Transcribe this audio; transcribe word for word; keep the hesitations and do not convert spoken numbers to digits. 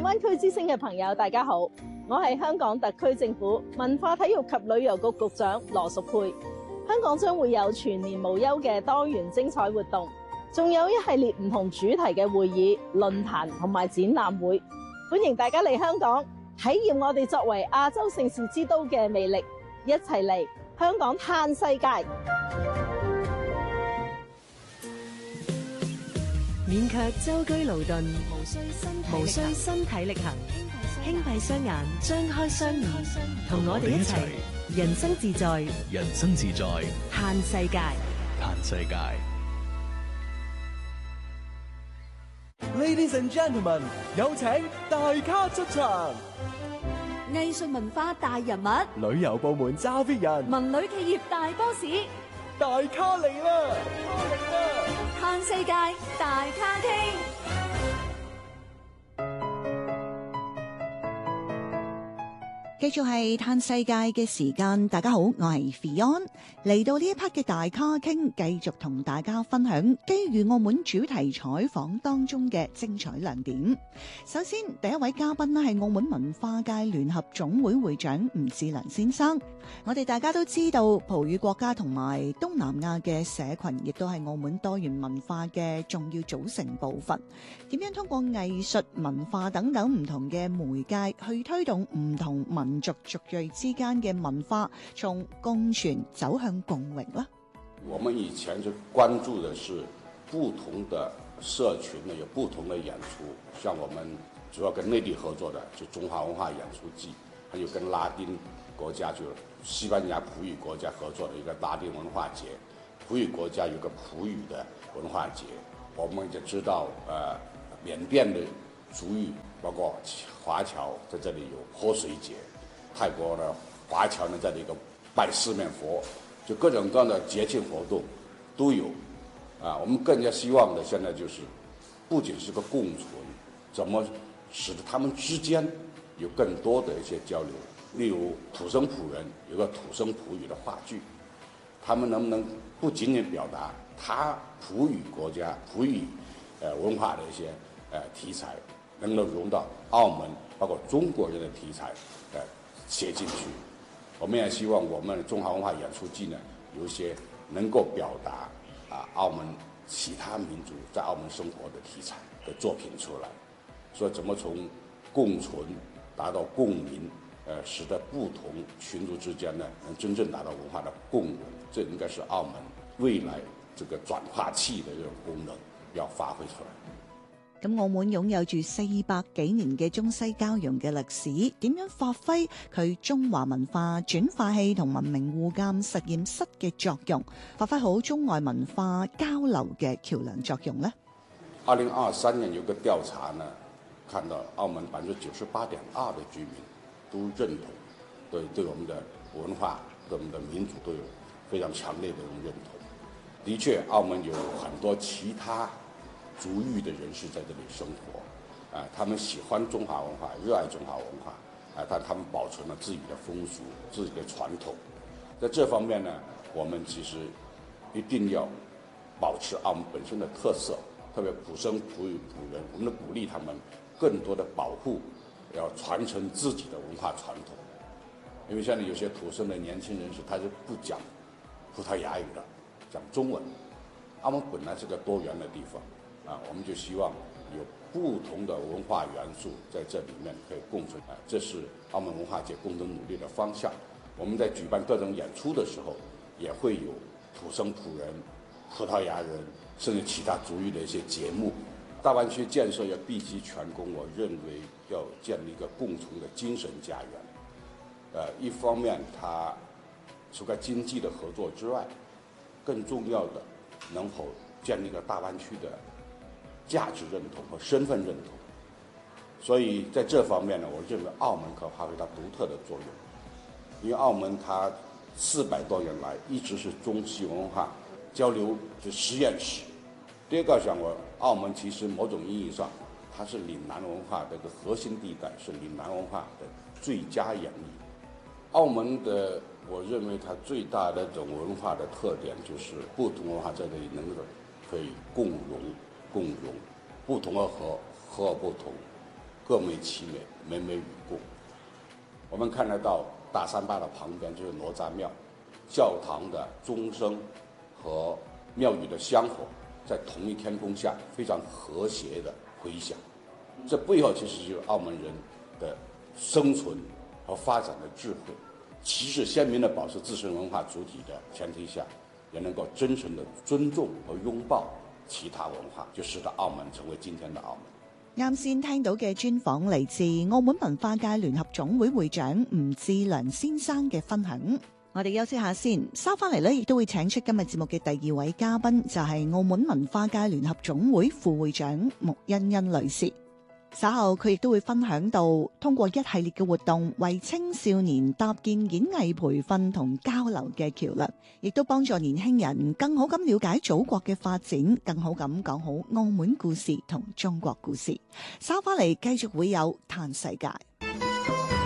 灣區之聲嘅朋友，大家好，我係香港特區政府文化體育及旅遊局局長羅淑佩。香港將會有全年無休嘅多元精彩活動，仲有一系列唔同主題嘅會議、論壇同埋展覽會，歡迎大家嚟香港體驗我哋作為亞洲盛事之都嘅魅力，一齊嚟香港嘆世界。 免卻舟車勞頓，無需身體無需身體力行，輕閉雙眼，張開雙耳，同我哋一齊人生自在， 人生自在， 嘆世界， 嘆世界。 Ladies and gentlemen， 有請大咖出場。 藝術文化大人物， 旅遊部門揸 fit 人， 文旅企業大 boss， 大咖嚟啦！嚟啦！ 嘆世界大咖傾。 繼續係嘆世界嘅時間，大家好，我係 Fion， 嚟到呢一 part 嘅大咖傾，繼續同大家分享基於澳門主題採訪當中嘅精彩亮點。首先，第一位嘉賓呢係澳門文化界聯合總會會長吳志良先生。我哋大家都知道，葡語國家同埋東南亞嘅社群，亦都係澳門多元文化嘅重要組成部分。點樣通過藝術、文化等等唔同嘅媒介，去推動唔同民族族裔之間嘅文化從共存走向共榮呢？ 我們以前就關注的是不同的社群呢，有不同的演出，像我們主要跟內地合作的就中華文化演出季，還有跟拉丁國家就西班牙葡語國家合作的一個拉丁文化節，葡語國家有個葡語的文化節。我們就知道呃緬甸的族裔包括華僑在這裡有潑水節，泰國的華僑呢在這個拜四面佛，就各種各樣的節慶活動都有啊。我們更加希望的現在就是不僅是個共存，怎麼使得他們之間有更多的一些交流。例如土生葡人有個土生葡語的話劇，他們能不能不僅僅表達他葡語國家葡語呃文化的一些呃題材，能不能融到澳門包括中國人的題材呃寫進去。我們也希望我們中華文化演出季呢有一些能夠表達啊澳門其他民族在澳門生活的題材的作品出來，所以怎麼從共存達到共鳴，呃，使得不同群族之間呢能真正達到文化的共融，這應該是澳門未來這個轉化器的這種功能要發揮出來。 咁澳門擁有住四百幾年嘅中西交融嘅歷史，點樣發揮佢中華文化轉化器同文明互鑒實驗室嘅作用，發揮好中外文化交流嘅橋樑作用呢？ 二零二三年有個調查呢，看到澳門百分之九十八點二的居民都認同，對對我們的文化、對我們的民族都有非常強烈的一種認同。的確，澳門有很多其他族裔的人士在這裡生活，啊，他們喜歡中華文化，熱愛中華文化，啊，但他們保存了自己的風俗、自己的傳統。在這方面呢，我們其實一定要保持澳門本身的特色，特別土生葡語葡人，我們鼓勵他們更多的保護，要傳承自己的文化傳統。因為現在有些土生的年輕人士，他是不講葡萄牙語的，講中文。澳門本來是個多元的地方。啊，我們就希望有不同的文化元素在這裡面可以共存，啊，這是澳門文化界共同努力的方向。我們在舉辦各種演出的時候，也會有土生葡人、葡萄牙人，甚至其他族裔的一些節目。大灣區建設要畢集全功，我認為要建立一個共同的精神家園。呃，一方面，它除了經濟的合作之外，更重要的能否建立一個大灣區的價值認同和身份認同，所以在這方面呢，我認為澳門可發揮它獨特的作用。因為澳門它四百多年來一直是中西文化交流的實驗室。第二個講我，澳門其實某種意義上，它是嶺南文化的一個核心地帶，是嶺南文化的最佳演繹。澳門的，我認為它最大的一種文化的特點就是不同文化在這裡能夠可以共融。共融，不同而合，合而不同， 各美其美，美美与共。我们看得到大三巴的旁边就是哪吒庙，教堂的钟声和庙宇的香火在同一天空下非常和谐的回响。这背后其实就是澳门人的生存和发展的智慧，旗帜鲜明地保持自身文化主体的前提下，也能夠真誠地尊重和擁抱其他文化，就使得澳門成為今天的澳門。 啱先聽到嘅專訪嚟自澳門文化界聯合總會會長吳志良先生嘅分享。我哋休息下先，收翻嚟呢亦都會請出今日節目嘅第二位嘉賓，就係澳門文化界聯合總會副會長穆欣欣女士。稍後佢亦都會分享到，通過一系列嘅活動，為青少年搭建演藝培訓同交流嘅橋樑，亦都幫助年輕人更好咁了解祖國嘅發展，更好咁講好澳門故事同中國故事。稍翻嚟繼續會有嘆世界。